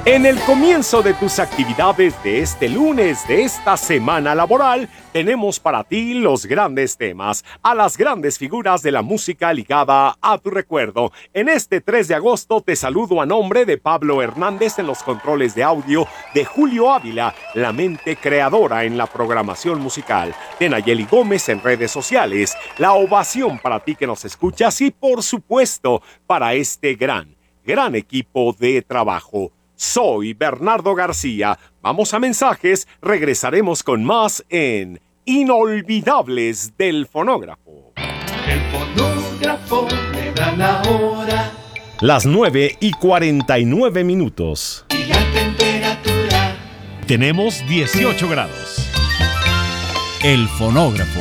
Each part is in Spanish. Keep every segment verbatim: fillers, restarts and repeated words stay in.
En el comienzo de tus actividades de este lunes de esta semana laboral, tenemos para ti los grandes temas, a las grandes figuras de la música ligada a tu recuerdo. En este tres de agosto te saludo a nombre de Pablo Hernández en los controles de audio, de Julio Ávila, la mente creadora en la programación musical, de Nayeli Gómez en redes sociales, la ovación para ti que nos escuchas y por supuesto para este gran, gran equipo de trabajo. Soy Bernardo García. Vamos a mensajes, regresaremos con más en Inolvidables del Fonógrafo. El fonógrafo me da la hora. Las nueve y cuarenta y nueve minutos. Y la temperatura. Tenemos dieciocho grados. El fonógrafo.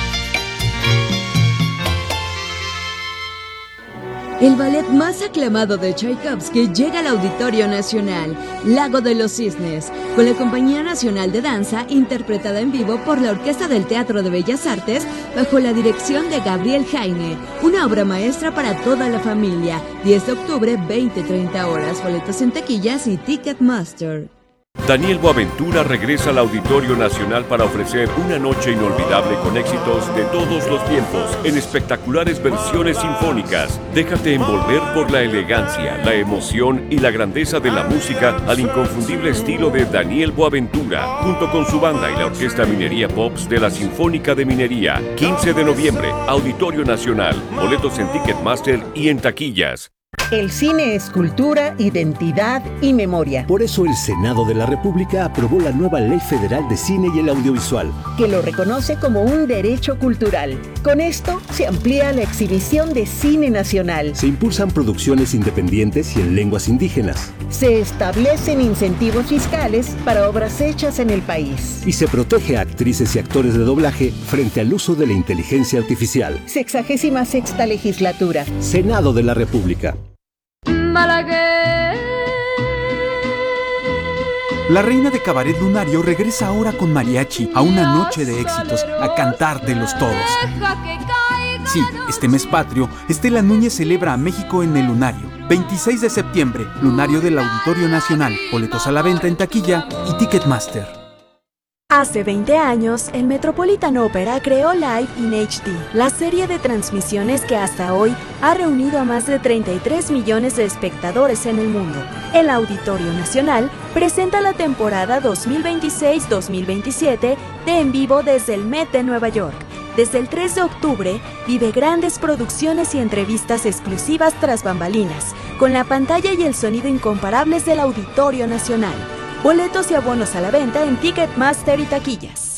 El ballet más aclamado de Tchaikovsky llega al Auditorio Nacional, Lago de los Cisnes, con la Compañía Nacional de Danza, interpretada en vivo por la Orquesta del Teatro de Bellas Artes, bajo la dirección de Gabriel Jaime. Una obra maestra para toda la familia. diez de octubre, veinte a treinta horas. Boletos en taquillas y Ticketmaster. Daniel Boaventura regresa al Auditorio Nacional para ofrecer una noche inolvidable con éxitos de todos los tiempos en espectaculares versiones sinfónicas. Déjate envolver por la elegancia, la emoción y la grandeza de la música al inconfundible estilo de Daniel Boaventura, junto con su banda y la Orquesta Minería Pops de la Sinfónica de Minería. quince de noviembre, Auditorio Nacional. Boletos en Ticketmaster y en taquillas. El cine es cultura, identidad y memoria. Por eso el Senado de la República aprobó la nueva Ley Federal de Cine y el Audiovisual, que lo reconoce como un derecho cultural. Con esto se amplía la exhibición de cine nacional. Se impulsan producciones independientes y en lenguas indígenas. Se establecen incentivos fiscales para obras hechas en el país. Y se protege a actrices y actores de doblaje frente al uso de la inteligencia artificial. Sexagésima sexta legislatura. Senado de la República. Malagueña. La reina de Cabaret Lunario regresa ahora con mariachi a una noche de éxitos, a cantártelos todos. Sí, este mes patrio, Estela Núñez celebra a México en el Lunario. veintiséis de septiembre, Lunario del Auditorio Nacional. Boletos a la venta en taquilla y Ticketmaster. Hace veinte años, el Metropolitan Opera creó Live in H D, la serie de transmisiones que hasta hoy ha reunido a más de treinta y tres millones de espectadores en el mundo. El Auditorio Nacional presenta la temporada dos mil veintiséis dos mil veintisiete de En Vivo desde el Met de Nueva York. Desde el tres de octubre, vive grandes producciones y entrevistas exclusivas tras bambalinas, con la pantalla y el sonido incomparables del Auditorio Nacional. Boletos y abonos a la venta en Ticketmaster y taquillas.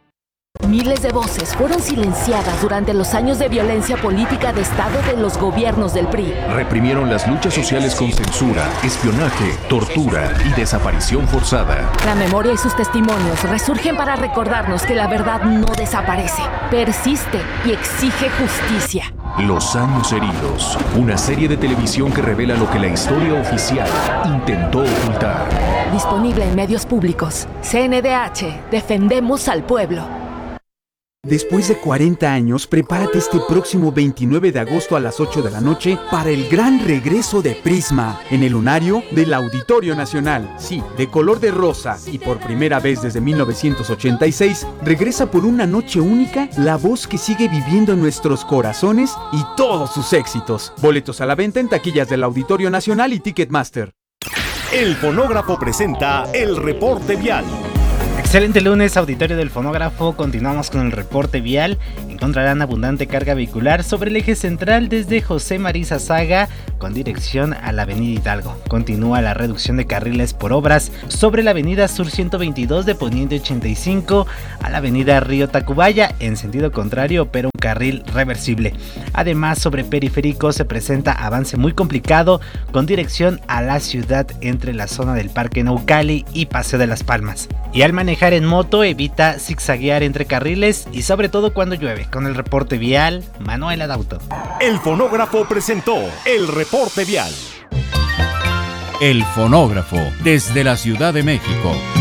Miles de voces fueron silenciadas durante los años de violencia política de Estado de los gobiernos del P R I. Reprimieron las luchas sociales con censura, espionaje, tortura y desaparición forzada. La memoria y sus testimonios resurgen para recordarnos que la verdad no desaparece, persiste y exige justicia. Los años heridos, una serie de televisión que revela lo que la historia oficial intentó ocultar. Disponible en medios públicos. C N D H, defendemos al pueblo. Después de cuarenta años, prepárate este próximo veintinueve de agosto a las ocho de la noche para el gran regreso de Prisma en el Lunario del Auditorio Nacional. Sí, de color de rosa y por primera vez desde mil novecientos ochenta y seis, regresa por una noche única la voz que sigue viviendo en nuestros corazones y todos sus éxitos. Boletos a la venta en taquillas del Auditorio Nacional y Ticketmaster. El Fonógrafo presenta el reporte vial. Excelente lunes, auditorio del Fonógrafo. Continuamos con el reporte vial. Encontrarán abundante carga vehicular sobre el eje central desde José María Saga con dirección a la avenida Hidalgo. Continúa la reducción de carriles por obras sobre la avenida Sur ciento veintidós de Poniente ochenta y cinco a la avenida Río Tacubaya. En sentido contrario opera un carril reversible. Además, sobre Periférico se presenta avance muy complicado con dirección a la ciudad entre la zona del Parque Naucali y Paseo de las Palmas. Y al manejar en moto evita zigzaguear entre carriles y sobre todo cuando llueve. Con el reporte vial, Manuel Adauto. El Fonógrafo presentó el reporte vial. El Fonógrafo desde la Ciudad de México.